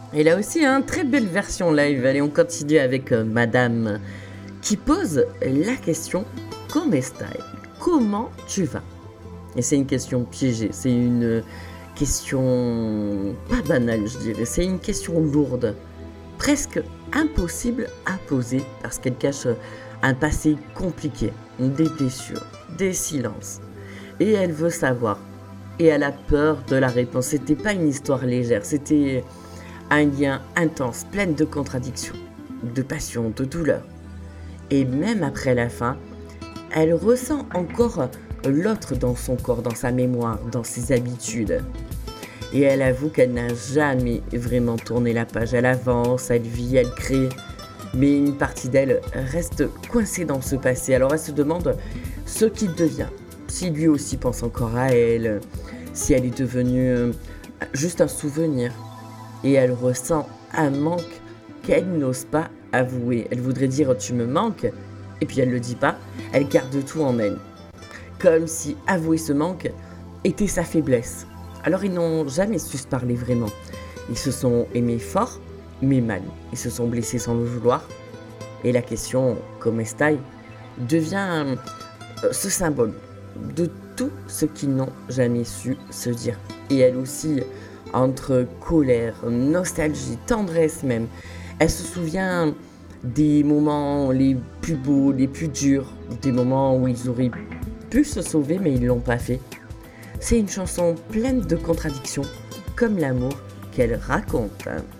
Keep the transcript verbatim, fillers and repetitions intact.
Et là aussi, hein, très belle version live. Allez, on continue avec euh, Madame qui pose la question Come stai? Comment tu vas? Et c'est une question piégée, c'est une question pas banale, je dirais. C'est une question lourde, presque impossible à poser parce qu'elle cache un passé compliqué, des blessures, des silences. Et elle veut savoir. Et elle a peur de la réponse. C'était pas une histoire légère, c'était un lien intense, plein de contradictions, de passion, de douleur. Et même après la fin, elle ressent encore l'autre dans son corps, dans sa mémoire, dans ses habitudes. Et elle avoue qu'elle n'a jamais vraiment tourné la page. Elle avance, elle vit, elle crée, mais une partie d'elle reste coincée dans ce passé. Alors elle se demande ce qu'il devient, si lui aussi pense encore à elle, si elle est devenue juste un souvenir. Et elle ressent un manque qu'elle n'ose pas avouer. Elle voudrait dire « tu me manques » et puis elle ne le dit pas, elle garde tout en elle. Comme si avouer ce manque était sa faiblesse. Alors ils n'ont jamais su se parler vraiment. Ils se sont aimés fort, mais mal. Ils se sont blessés sans le vouloir. Et la question « Come stai ?» devient euh, ce symbole de tout ce qu'ils n'ont jamais su se dire. Et elle aussi, entre colère, nostalgie, tendresse même, elle se souvient des moments les plus beaux, les plus durs, des moments où ils auraient pu se sauver mais ils ne l'ont pas fait. C'est une chanson pleine de contradictions, comme l'amour qu'elle raconte.